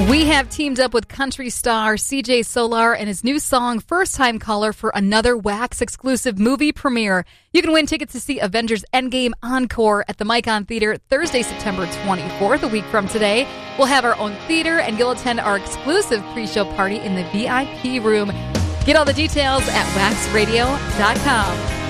We have teamed up with country star CJ Solar and his new song, First Time Caller, for another Wax exclusive movie premiere. You can win tickets to see Avengers Endgame Encore at the Micon Theater Thursday, September 24th, a week from today. We'll have our own theater, and you'll attend our exclusive pre-show party in the VIP room. Get all the details at waxradio.com.